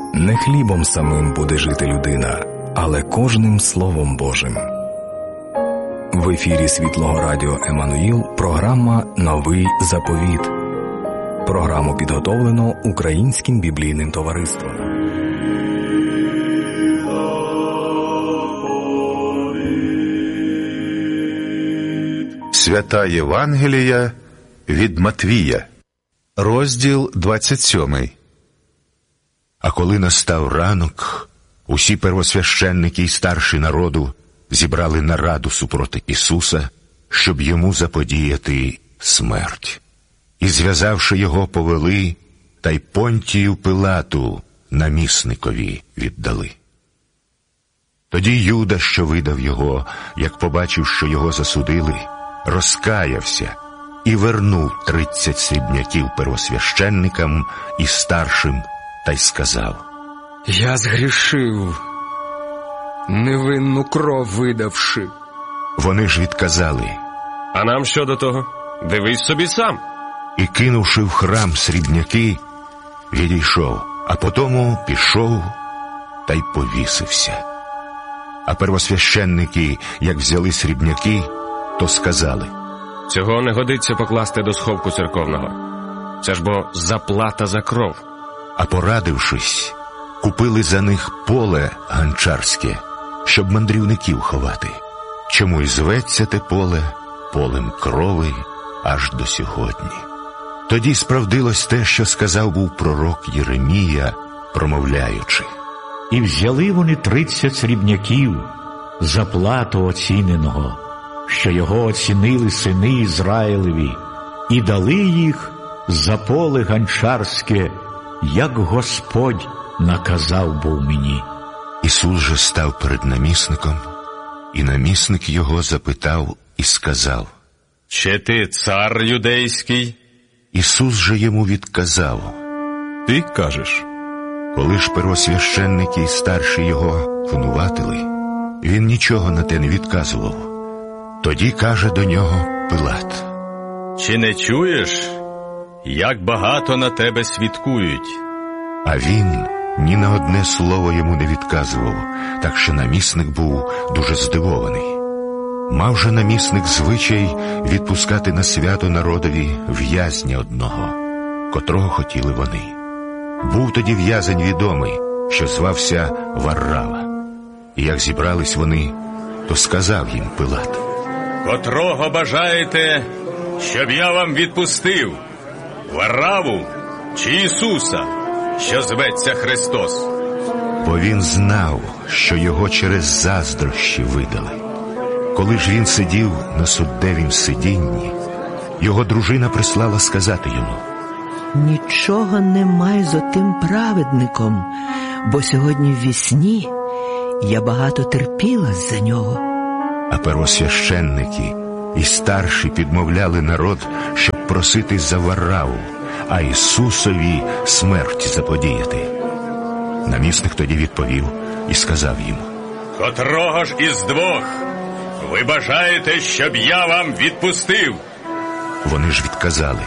Не хлібом самим буде жити людина, але кожним Словом Божим. В ефірі Світлого Радіо Еммануїл програма «Новий заповіт». Програму підготовлено Українським біблійним товариством. Свята Євангелія від Матвія, розділ 27. А коли настав ранок, усі первосвященники й старші народу зібрали нараду супроти Ісуса, щоб йому заподіяти смерть. І, зв'язавши його, повели, та й Понтію Пилату, намісникові, віддали. Тоді Юда, що видав його, як побачив, що його засудили, розкаявся і вернув 30 срібняків первосвященникам і старшим, та й сказав: «Я згрішив, невинну кров видавши». Вони ж відказали: «А нам що до того? Дивись собі сам». І, кинувши в храм срібняки, відійшов, а потому пішов та й повісився. А первосвященники, як взяли срібняки, то сказали: «Цього не годиться покласти до сховку церковного. Це ж бо заплата за кров». А порадившись, купили за них поле ганчарське, щоб мандрівників ховати. Чому й зветься те поле полем крови аж до сьогодні. Тоді справдилось те, що сказав був пророк Єремія, промовляючи: «І взяли вони 30 срібняків за плату оціненого, що його оцінили сини Ізраїлеві, і дали їх за поле ганчарське, як Господь наказав був мені». Ісус же став перед намісником, і намісник його запитав і сказав: «Чи ти цар юдейський?» Ісус же йому відказав: «Ти кажеш». Коли ж первосвященники і старші його винуватили, він нічого на те не відказував. Тоді каже до нього Пилат: «Чи не чуєш, як багато на тебе свідкують?» А він ні на одне слово йому не відказував, так що намісник був дуже здивований. Мав же намісник звичай відпускати на свято народові в'язня одного, котрого хотіли вони. Був тоді в'язень відомий, що звався Варрава. І як зібрались вони, то сказав їм Пилат: «Котрого бажаєте, щоб я вам відпустив? Варраву чи Ісуса, що зветься Христос?» Бо він знав, що його через заздрощі видали. Коли ж він сидів на суддевім сидінні, його дружина прислала сказати йому: «Нічого немає з отим праведником, бо сьогодні ввісні я багато терпіла за нього». А первосвященники і старші підмовляли народ, щоб просити за Варраву, а Ісусові смерть заподіяти. Намісник тоді відповів і сказав їм: «Котрого ж із двох ви бажаєте, щоб я вам відпустив?» Вони ж відказали: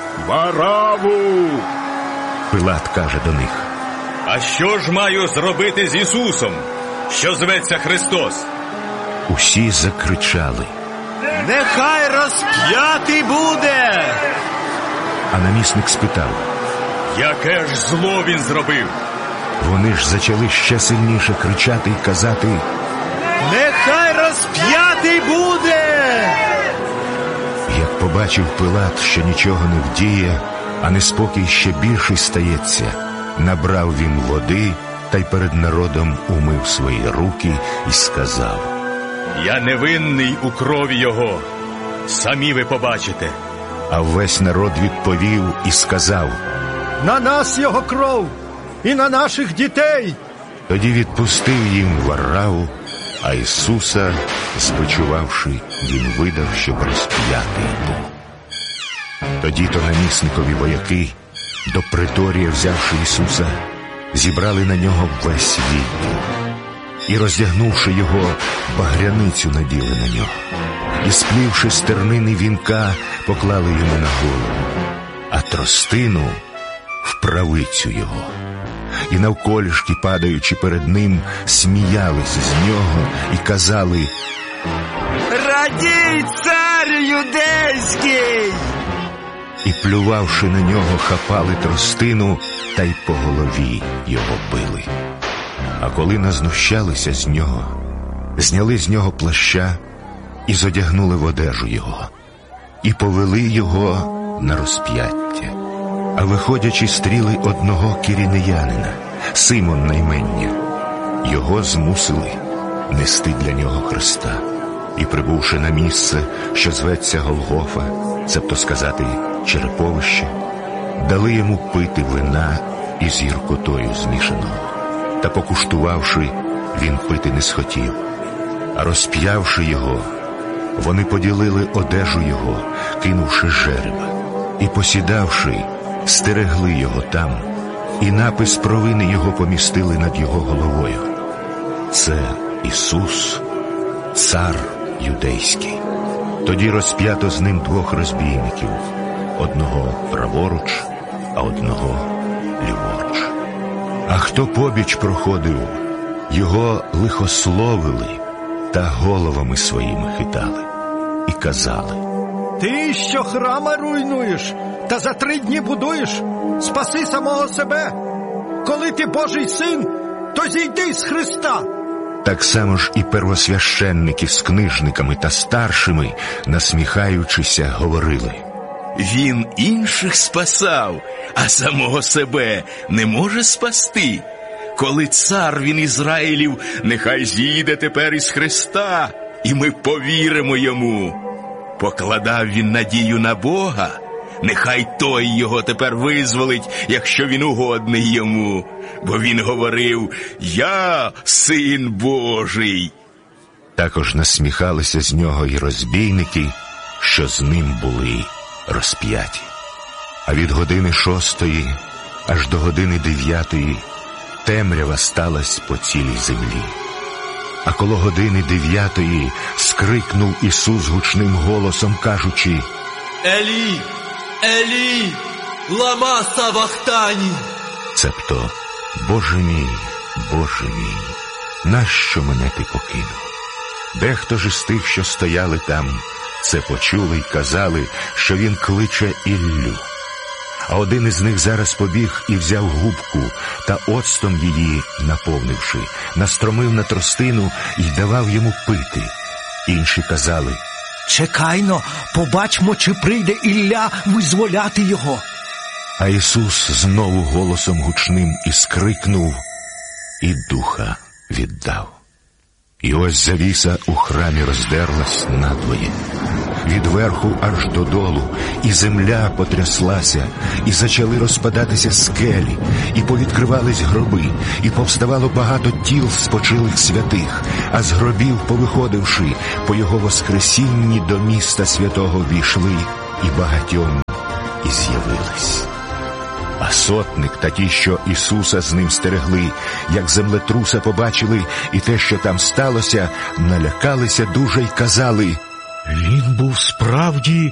«Варраву!» Пилат каже до них: «А що ж маю зробити з Ісусом, що зветься Христос?» Усі закричали: «Нехай розп'ятий буде!» А намісник спитав: «Яке ж зло він зробив?» Вони ж зачали ще сильніше кричати й казати: «Нехай розп'ятий буде!» Як побачив Пилат, що нічого не вдіє, а неспокій ще більший стається, набрав він води та й перед народом умив свої руки і сказав: «Я невинний у крові його, самі ви побачите». А весь народ відповів і сказав: «На нас його кров і на наших дітей!» Тоді відпустив їм Варраву, а Ісуса, збичувавши, він видав, щоб розп'яти його. Тоді то намісникові вояки, до приторія взявши Ісуса, зібрали на нього весь відділ. І, роздягнувши його, багряницю наділи на нього. І, сплівши з тернини вінка, поклали йому на голову, а тростину в правицю його. і навколішки, падаючи перед ним, сміялися з нього і казали: «Радій, цар юдейський!» І, плювавши на нього, хапали тростину та й по голові його били. А коли назнущалися з нього, зняли з нього плаща і зодягнули в одежу його, і повели його на розп'яття. А виходячи, стріли одного киринеянина, Симон наймення. Його змусили нести для нього хреста. І, прибувши на місце, що зветься Голгофа, цебто сказати череповище, дали йому пити вина із гіркотою змішаного. Та покуштувавши, він пити не схотів. А розп'явши його, вони поділили одежу його, кинувши жереба. І, посідавши, стерегли його там, і напис провини його помістили над його головою: «Це Ісус, цар юдейський». Тоді розп'ято з ним двох розбійників, одного праворуч, а одного ліворуч. А хто побіч проходив, його лихословили та головами своїми хитали і казали: «Ти, що храма руйнуєш, та за 3 дні будуєш, спаси самого себе. Коли ти Божий син, то зійди з Христа». Так само ж і первосвященники з книжниками та старшими, насміхаючися, говорили: «Він інших спасав, а самого себе не може спасти. Коли цар він Ізраїлів, нехай зійде тепер із Христа, і ми повіримо йому. Покладав він надію на Бога, нехай той його тепер визволить, якщо він угодний йому. Бо він говорив: я син Божий». Також насміхалися з нього й розбійники, що з ним були розп'яті. А від години 6 аж до години 9 темрява сталась по цілій землі. А коло години 9 скрикнув Ісус гучним голосом, кажучи: «Елі, Елі, лама савахтані!» Цебто: Боже мій, нащо мене ти покинув? Дехто ж із тих, що стояли там, це почули й казали, що він кличе Іллю. А один із них зараз побіг і взяв губку та оцтом її наповнивши, настромив на тростину і давав йому пити. Інші казали: «Чекайно, побачмо, чи прийде Ілля визволяти його». А Ісус знову голосом гучним і скрикнув, і духа віддав. І ось завіса у храмі роздерлась надвоє, від верху аж додолу, і земля потряслася, і зачали розпадатися скелі, і повідкривались гроби, і повставало багато тіл спочилих святих, а з гробів, повиходивши, по його воскресінні до міста святого війшли, і багатьом і з'явились. А сотник та ті, що Ісуса з ним стерегли, як землетруса побачили і те, що там сталося, налякалися дуже й казали: «Він був справді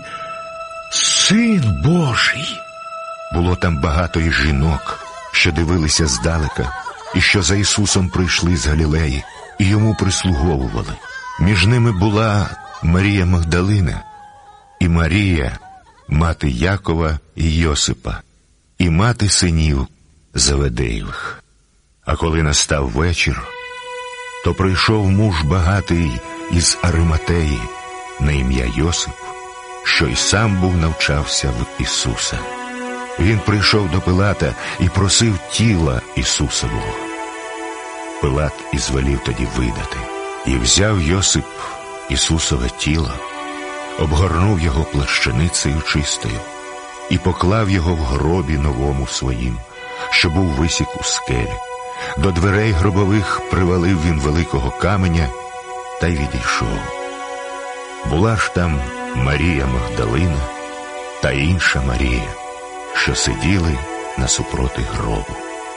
Син Божий». Було там багато і жінок, що дивилися здалека, і що за Ісусом прийшли з Галілеї, і йому прислуговували. Між ними була Марія Магдалина, і Марія, мати Якова і Йосипа, і мати синів Заведеєвих. А коли настав вечір, то прийшов муж багатий із Ариматеї на ім'я Йосип, що й сам був навчався в Ісуса. Він прийшов до Пилата і просив тіла Ісусового. Пилат і звелів тоді видати. І взяв Йосип Ісусове тіло, обгорнув його плащаницею чистою і поклав його в гробі новому своїм, що був висік у скелі. До дверей гробових привалив він великого каменя та й відійшов. Була ж там Марія Магдалина та інша Марія, що сиділи насупроти гробу.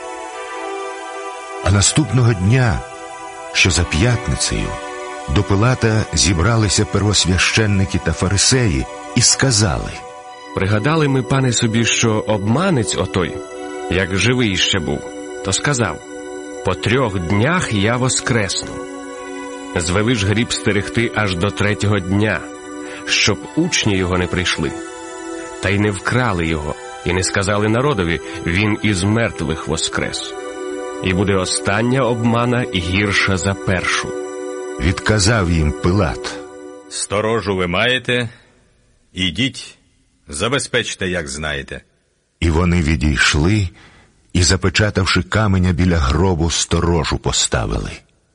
А наступного дня, що за п'ятницею, до Пилата зібралися первосвященники та фарисеї і сказали: «Пригадали ми, пане, собі, що обманець отой, як живий ще був, то сказав: «По 3 днях я воскресну». Звели ж гріб стерегти аж до 3-го дня, щоб учні його не прийшли. Та й не вкрали його, і не сказали народові: він із мертвих воскрес. І буде остання обмана гірша за першу. Відказав їм Пилат: «Сторожу ви маєте? Ідіть, забезпечте, як знаєте». І вони відійшли, і, запечатавши каменя біля гробу, сторожу поставили.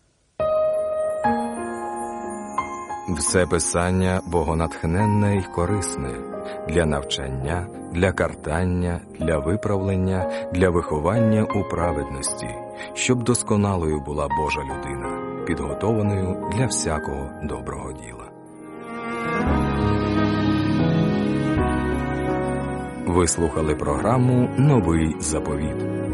Все писання богонатхненне й корисне для навчання, для картання, для виправлення, для виховання у праведності, щоб досконалою була Божа людина, підготованою для всякого доброго діла. Ви слухали програму «Новий заповіт».